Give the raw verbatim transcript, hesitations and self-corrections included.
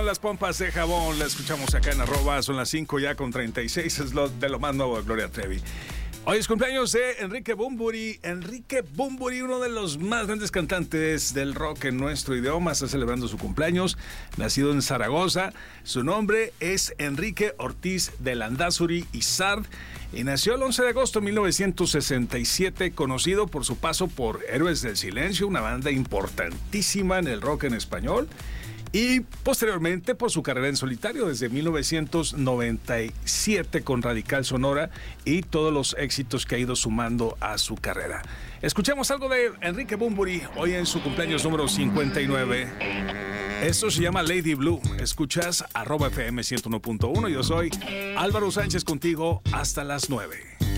con las pompas de jabón. La escuchamos acá en arroba, son las cinco ya con treinta y seis. Es lo de lo más nuevo de Gloria Trevi. Hoy es cumpleaños de Enrique Bunbury. Enrique Bunbury, uno de los más grandes cantantes del rock en nuestro idioma, está celebrando su cumpleaños. Nacido en Zaragoza, su nombre es Enrique Ortiz de Landázuri y Sard y nació el once de agosto de mil novecientos sesenta y siete, conocido por su paso por Héroes del Silencio, una banda importantísima en el rock en español. Y posteriormente por su carrera en solitario desde mil novecientos noventa y siete con Radical Sonora y todos los éxitos que ha ido sumando a su carrera. Escuchemos algo de Enrique Bunbury hoy en su cumpleaños número cincuenta y nueve. Esto se llama Lady Blue. Escuchas arroba F M ciento uno punto uno. Yo soy Álvaro Sánchez contigo hasta las nueve.